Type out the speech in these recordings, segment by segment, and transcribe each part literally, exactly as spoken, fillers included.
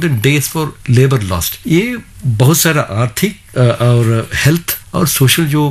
The days for labour lost. ये बहुत सारा आर्थिक और हेल्थ और सोशल जो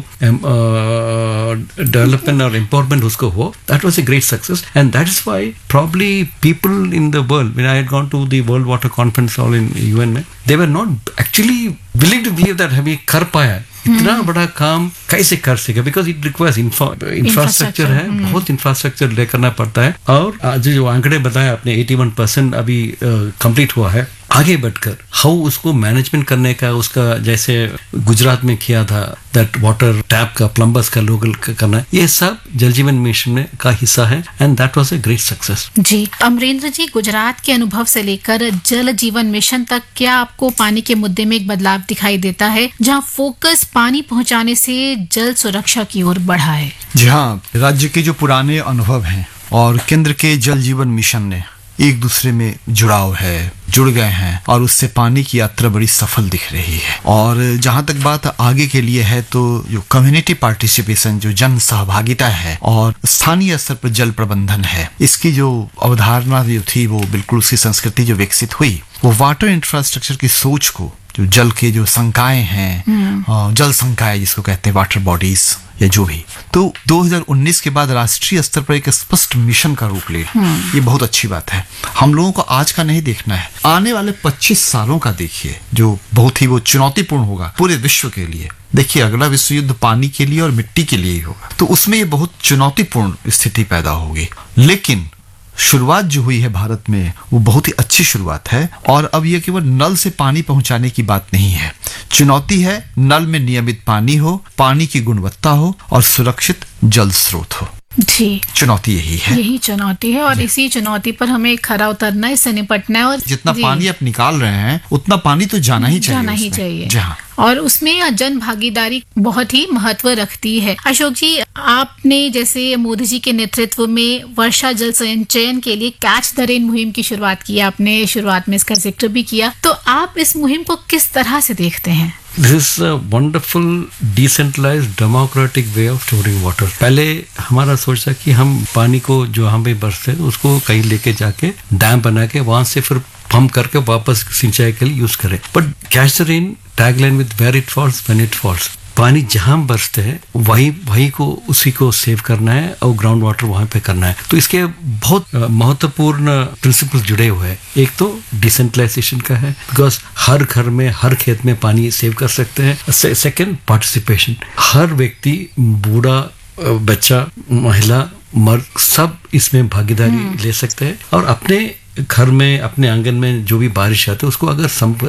डेवलपमेंट और एम्पावरमेंट उसको हो, that was a great success and that is why probably people in the world, when I had gone to the world water conference all in UN में, दे were not actually willing to believe that हमें कर पाया इतना बड़ा काम कैसे कर सके, बिकॉज इट रिक्वायर्स इंफ्रास्ट्रक्चर है, बहुत इंफ्रास्ट्रक्चर ले करना पड़ता है। और आज जो आंकड़े बताया आपने इक्यासी परसेंट अभी कंप्लीट हुआ है, आगे बढ़कर हाउ उसको मैनेजमेंट करने का, उसका जैसे गुजरात में किया था दैट वाटर टैप का प्लम्बर्स का लोकल करना, ये सब जल जीवन मिशन में का हिस्सा है and that was a great success. जी अमरेंद्र जी, गुजरात के अनुभव से लेकर जल जीवन मिशन तक क्या आपको पानी के मुद्दे में एक बदलाव दिखाई देता है, जहां फोकस पानी पहुंचाने से जल सुरक्षा की ओर बढ़ा है? जी हाँ, राज्य के जो पुराने अनुभव हैं और केंद्र के जल जीवन मिशन ने एक दूसरे में जुड़ाव है, जुड़ गए हैं और उससे पानी की यात्रा बड़ी सफल दिख रही है। और जहां तक बात आगे के लिए है तो जो कम्युनिटी पार्टिसिपेशन, जो जन सहभागिता है और स्थानीय स्तर पर जल प्रबंधन है, इसकी जो अवधारणा जो थी वो बिल्कुल उसकी संस्कृति जो विकसित हुई, वो वाटर इंफ्रास्ट्रक्चर की सोच को, जो जल के जो संकाय हैं, जल संकाय जिसको कहते हैं, वाटर बॉडीज या जो भी, तो दो हज़ार उन्नीस के बाद राष्ट्रीय स्तर पर एक स्पष्ट मिशन का रूप ले, ये बहुत अच्छी बात है। हम लोगों को आज का नहीं देखना है, आने वाले पच्चीस सालों का देखिए, जो बहुत ही वो चुनौतीपूर्ण होगा पूरे विश्व के लिए। देखिए अगला विश्व युद्ध पानी के लिए और मिट्टी के लिए ही होगा, तो उसमें ये बहुत चुनौतीपूर्ण स्थिति पैदा होगी, लेकिन शुरुआत जो हुई है भारत में वो बहुत ही अच्छी शुरुआत है। और अब ये केवल नल से पानी पहुंचाने की बात नहीं है, चुनौती है नल में नियमित पानी हो, पानी की गुणवत्ता हो और सुरक्षित जल स्रोत हो। जी, चुनौती यही है, यही चुनौती है और इसी चुनौती पर हमें खरा उतरना है, इससे निपटना है। और जितना पानी आप निकाल रहे हैं उतना पानी तो जाना ही चाहिए, जाना ही चाहिए। जहाँ और उसमें जन भागीदारी बहुत ही महत्व रखती है। अशोक जी, आपने जैसे मोदी जी के नेतृत्व में वर्षा जल संचयन के लिए कैच द रेन मुहिम की शुरुआत की, आपने शुरुआत में इसका जिक्र भी किया, तो आप इस मुहिम को किस तरह से देखते हैं? This is a wonderful decentralized democratic way of storing water. पहले हमारा सोच था कि हम पानी को जो हम भी बरसते उसको कहीं लेके जाके डैम बना के वहां से फिर पंप करके वापस सिंचाई के लिए यूज करें, but catch the rain tagline with where it falls when it falls, पानी जहां बरसते हैं वही वही को उसी को सेव करना है और ग्राउंड वाटर वहां पे करना है। तो इसके बहुत महत्वपूर्ण प्रिंसिपल जुड़े हुए हैं। एक तो डिसेंट्रलाइजेशन का है, बिकॉज हर घर में हर खेत में पानी सेव कर सकते हैं। सेकेंड, पार्टिसिपेशन, हर व्यक्ति, बूढ़ा, बच्चा, महिला, मर्द, सब इसमें भागीदारी ले सकते हैं और अपने घर में, अपने आंगन में जो भी बारिश आती है उसको अगर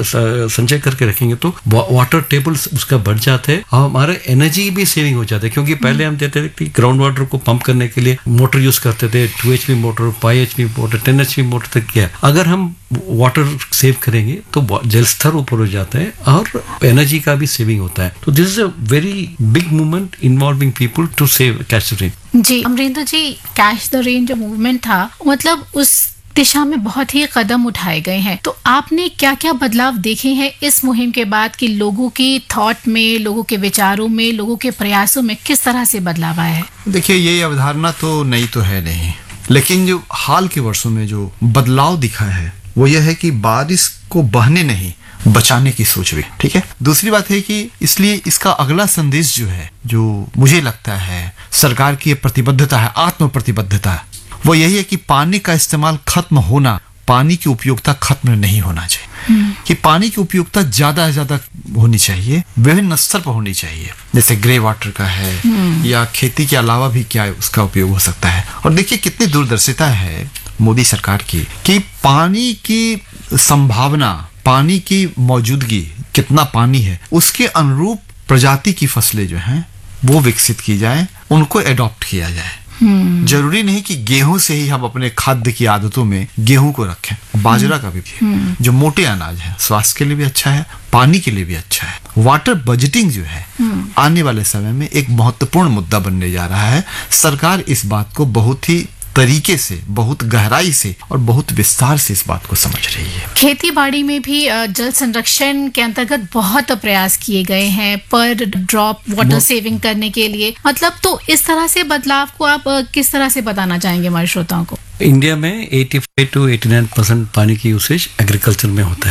संचय करके रखेंगे तो वाटर टेबल उसका बढ़ जाता है और हमारा एनर्जी भी सेविंग हो जाता है। क्योंकि पहले हम देते थे कि ग्राउंड वाटर को पंप करने के लिए मोटर यूज करते थे, to H P motor, five H P motor, ten H P motor तक किया। अगर हम वाटर सेव करेंगे तो जल स्तर ऊपर हो जाता है और एनर्जी का भी सेविंग होता है। तो this is a very big movement involving people to save catch the rain. Ji Amarendra ji, catch the rain जो मूवमेंट था, मतलब उस दिशा में बहुत ही कदम उठाए गए हैं, तो आपने क्या क्या बदलाव देखे हैं इस मुहिम के बाद कि लोगों की थॉट में, लोगों के विचारों में, लोगों के प्रयासों में किस तरह से बदलाव आया है? देखिए ये अवधारणा तो नई तो है नहीं, लेकिन जो हाल के वर्षों में जो बदलाव दिखा है वो यह है कि बारिश को बहने नहीं बचाने की सोच रही, ठीक है। दूसरी बात है कि इसलिए इसका अगला संदेश जो है, जो मुझे लगता है सरकार की प्रतिबद्धता है, आत्म प्रतिबद्धता है, वो यही है कि पानी का इस्तेमाल खत्म होना, पानी की उपयोगिता खत्म नहीं होना चाहिए, कि पानी की उपयोगिता ज्यादा से ज्यादा होनी चाहिए, विभिन्न स्तर पर होनी चाहिए, जैसे ग्रे वाटर का है या खेती के अलावा भी क्या उसका उपयोग हो सकता है। और देखिए कितनी दूरदर्शिता है मोदी सरकार की कि पानी की संभावना, पानी की मौजूदगी, कितना पानी है, उसके अनुरूप प्रजाति की फसलें जो हैं वो विकसित की जाए, उनको एडॉप्ट किया जाए। जरूरी नहीं कि गेहूं से ही हम अपने खाद्य की आदतों में गेहूं को रखें, बाजरा का भी, जो मोटे अनाज है, स्वास्थ्य के लिए भी अच्छा है, पानी के लिए भी अच्छा है। वाटर बजटिंग जो है आने वाले समय में एक महत्वपूर्ण मुद्दा बनने जा रहा है। सरकार इस बात को बहुत ही तरीके से, बहुत गहराई से और बहुत विस्तार से इस बात को समझ रही है। खेती बाड़ी में भी जल संरक्षण के अंतर्गत बहुत प्रयास किए गए हैं पर ड्रॉप वाटर सेविंग करने के लिए, मतलब तो इस तरह से बदलाव को आप किस तरह से बताना चाहेंगे हमारे श्रोताओं को? इंडिया में पचासी टू नवासी परसेंट पानी की यूसेज एग्रीकल्चर में होता है।